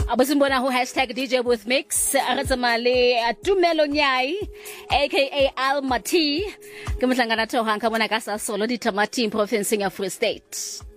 Abasimbona ho #DJ with Mix Aratsamale Tumelo Nyai aka Almaty ke mohlangana thohang ka bona ka sa solo di Tamati province ya Free State.